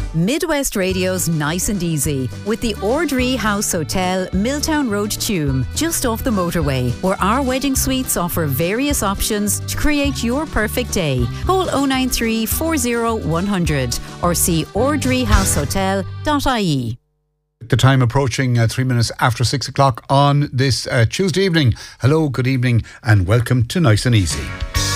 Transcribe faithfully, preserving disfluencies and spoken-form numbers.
Midwest Radio's Nice and Easy with the Ordree House Hotel, Milltown Road, Tuam, just off the motorway, where our wedding suites offer various options to create your perfect day. Call oh nine three, four oh, one hundred or see ordree house hotel dot I E. The time approaching uh, three minutes after six o'clock on this uh, Tuesday evening. Hello, good evening, and welcome to Nice and Easy.